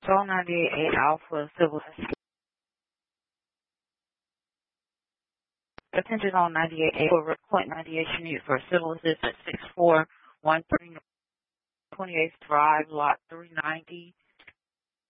Zone 98 Alpha Civil Assist. Attention on 98 for point 98 unit for civil assist at 6413 28th Drive, Lot 390,